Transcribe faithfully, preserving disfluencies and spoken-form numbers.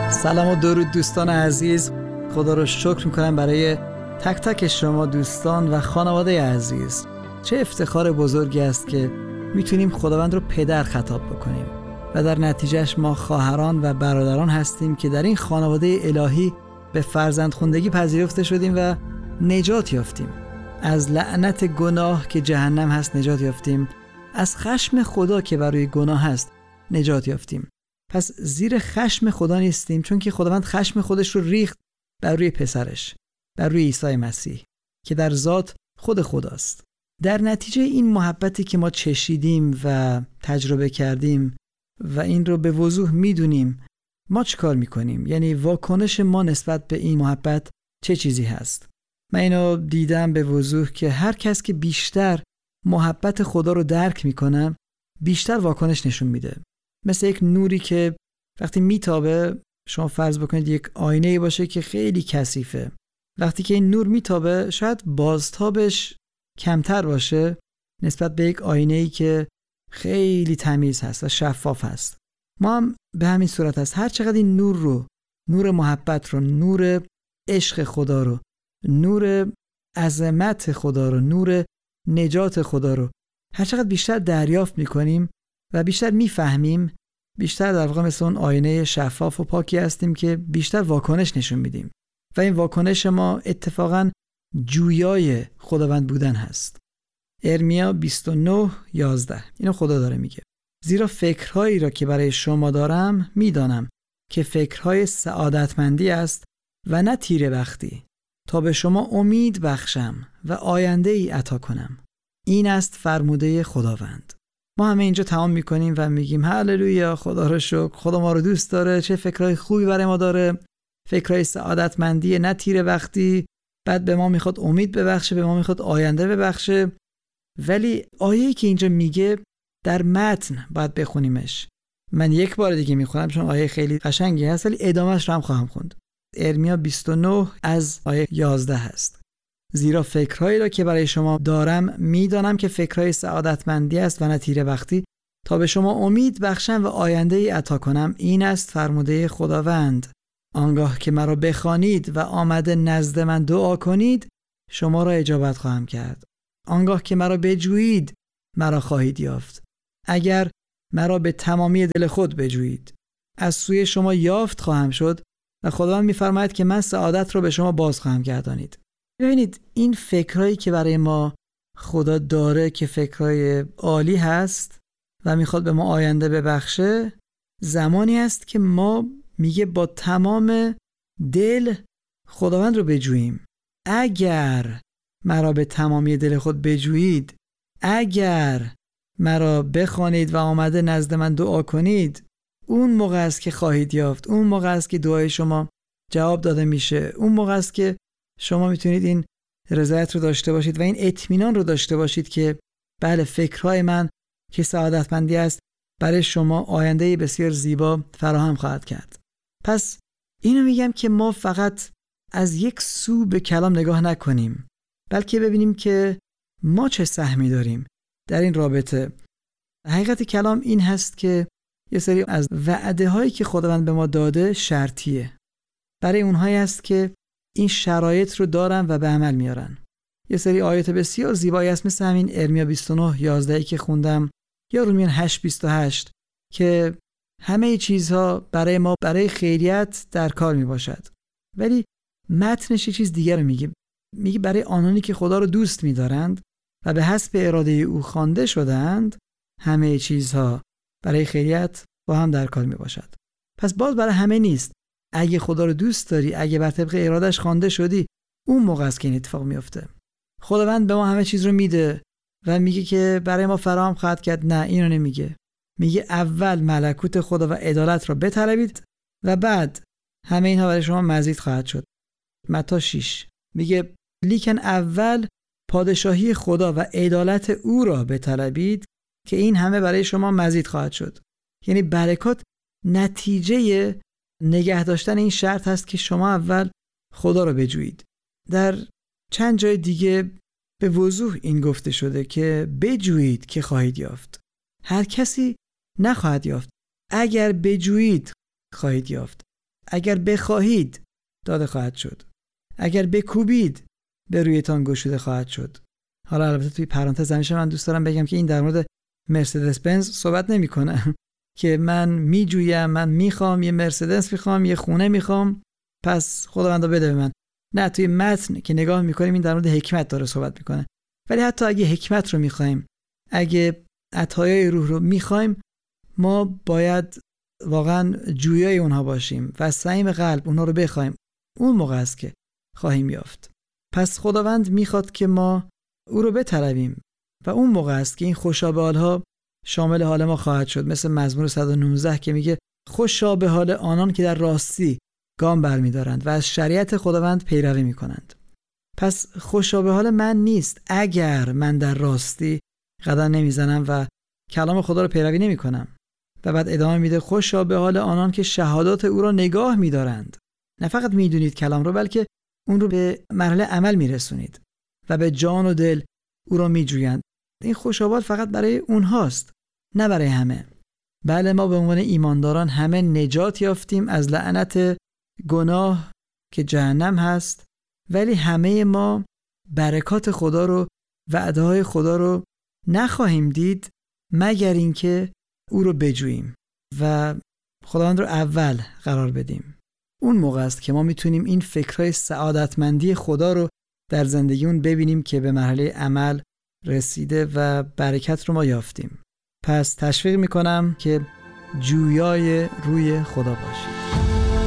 سلام و درود دوستان عزیز. خدا رو شکر میکنم برای تک تک شما دوستان و خانواده عزیز. چه افتخار بزرگی است که میتونیم خداوند رو پدر خطاب بکنیم و در نتیجهش ما خواهران و برادران هستیم که در این خانواده الهی به فرزندخوندگی پذیرفته شدیم و نجات یافتیم. از لعنت گناه که جهنم هست نجات یافتیم. از خشم خدا که بر روی گناه هست نجات یافتیم. پس زیر خشم خدا نیستیم، چون که خداوند خشم خودش رو ریخت بر روی پسرش، بر روی عیسی مسیح که در ذات خود خداست. در نتیجه این محبتی که ما چشیدیم و تجربه کردیم و این رو به وضوح میدونیم، ما چه کار میکنیم؟ یعنی واکنش ما نسبت به این محبت چه چیزی هست؟ من اینو دیدم به وضوح که هر کس که بیشتر محبت خدا رو درک میکنه بیشتر واکنش نشون میده. مثل یک نوری که وقتی میتابه، شما فرض بکنید یک آینه باشه که خیلی کثیفه. وقتی که این نور میتابه شاید بازتابش کمتر باشه نسبت به یک آینه‌ای که خیلی تمیز هست و شفاف هست. ما هم به همین صورت هست. هر چقدر این نور رو، نور محبت رو، نور عشق خدا رو، نور عظمت خدا رو، نور نجات خدا رو هر چقدر بیشتر دریافت میکنیم و بیشتر میفهمیم، بیشتر در واقع مثل اون آینه شفاف و پاکی هستیم که بیشتر واکنش نشون میدیم و این واکنش ما اتفاقاً جویای خداوند بودن هست. ارمیا بیست و نه یازده اینو خدا داره میگه: زیرا فکرهایی را که برای شما دارم میدانم که فکرهای سعادتمندی است و نه تیره بختی، تا به شما امید بخشم و آینده ای عطا کنم. این است فرموده خداوند. ما همه اینجا تمام میکنیم و میگیم هللویا، خدا رو شکر، خدا ما رو دوست داره، چه فکرهای خوبی برای ما داره، فکرهای سعادتمندی نه تیره بختی، بعد به ما میخواد امید ببخشه، به ما میخواد آینده ببخشه. ولی آیه‌ای که اینجا میگه در متن باید بخونیمش. من یک بار دیگه میخونم چون آیه خیلی قشنگی هست، ولی ادامهش رو هم خواهم خوند. ارمیا بیست و نه از آیه یازده هست: زیرا فکرهایی را که برای شما دارم میدانم که فکرهای سعادتمندی است و نه تیره بختی، تا به شما امید بخشم و آینده ای عطا کنم. این است فرموده خداوند. آنگاه که مرا بخوانید و آمده نزد من دعا کنید، شما را اجابت خواهم کرد. آنگاه که مرا بجویید، مرا خواهید یافت. اگر مرا به تمامی دل خود بجویید، از سوی شما یافت خواهم شد و خداوند می‌فرماید که من سعادت را به شما باز خواهم گردانید. ببینید این فکرایی که برای ما خدا داره که فکرای عالی هست و میخواد به ما آینده ببخشه، زمانی است که ما میگه با تمام دل خداوند رو بجوییم. اگر مرا به تمامی دل خود بجویید، اگر مرا بخوانید و آمده نزد من دعا کنید، اون موقع است که خواهید یافت. اون موقع است که دعای شما جواب داده میشه. اون موقع است که شما میتونید این رضایت رو داشته باشید و این اطمینان رو داشته باشید که بله، فکرهای من که سعادتمندی است برای شما آینده بسیار زیبا فراهم خواهد کرد. پس اینو میگم که ما فقط از یک سو به کلام نگاه نکنیم، بلکه ببینیم که ما چه سهمی داریم در این رابطه. حقیقت کلام این هست که یه سری از وعده هایی که خداوند به ما داده شرطیه. برای اونهایی است که این شرایط رو دارن و به عمل میارن. یه سری آیات بسیار زیبایی هست مثل همین ارمیا بیست و نه یازده که خوندم، یا رومیان هشت بیست و هشت که همه چیزها برای ما برای خیریت در کار می باشد. ولی متنش یه چیز دیگر رو میگه. میگه برای آنانی که خدا رو دوست می‌دارند و به حسب اراده او خوانده شدند، همه چیزها برای خیریت با هم در کار می باشد. پس باز برای همه نیست. اگه خدا رو دوست داری، اگه بر طبق ارادش خوانده شدی، اون موقع است که این اتفاق میفته. خداوند به ما همه چیز رو میده و میگه که برای ما فراهم خواهد کرد. نه، اینو نمیگه. میگه اول ملکوت خدا و عدالت را بطلبید و بعد همه اینها برای شما مزید خواهد شد. متی شش میگه لیکن اول پادشاهی خدا و عدالت او را بطلبید که این همه برای شما مزید خواهد شد. یعنی برکات نتیجه نگه داشتن این شرط هست که شما اول خدا رو بجویید. در چند جای دیگه به وضوح این گفته شده که بجویید که خواهید یافت. هر کسی نخواهد یافت. اگر بجویید خواهید یافت. اگر بخواهید داده خواهد شد، اگر بکوبید به رویتان گشوده خواهد شد. حالا البته توی پرانتز همیشه من دوست دارم بگم که این در مورد مرسدس بنز صحبت نمی‌کنه که من میجویم، من میخوام یه مرسدس میخوام، یه خونه میخوام، پس خداوند بده به من. نه، توی متن که نگاه میکنیم این در مورد حکمت داره صحبت میکنه. ولی حتی اگه حکمت رو میخوایم، اگه عطایای روح رو میخوایم، ما باید واقعا جویای اونها باشیم و صمیم قلب اونها رو بخوایم. اون موقع است که خواهیم یافت. پس خداوند میخواد که ما او رو بطلبیم و اون موقع است که این خوشا به حالها شامل حال ما خواهد شد. مثل مزمور صد و نوزده که میگه خوشا به حال آنان که در راستی گام برمیدارند و از شریعت خداوند پیروی میکنند. پس خوشا به حال من نیست اگر من در راستی قدم نمیزنم و کلام خدا رو پیروی نمیکنم. و بعد ادامه میده خوشا به حال آنان که شهادات او را نگاه میدارند. نه فقط میدونید کلام رو، بلکه اون رو به مرحله عمل میرسونید و به جان و دل او را میجویند. این خوشابال فقط برای اونهاست، نه برای همه. بله، ما به عنوان ایمانداران همه نجات یافتیم از لعنت گناه که جهنم هست، ولی همه ما برکات خدا رو، وعده‌های خدا رو نخواهیم دید مگر اینکه او رو بجوییم و خداوند رو اول قرار بدیم. اون موقع است که ما میتونیم این فکرهای سعادتمندی خدا رو در زندگیمون ببینیم که به مرحله عمل رسیده و برکت رو ما یافتیم. پس تشویق میکنم که جویای روی خدا باشید.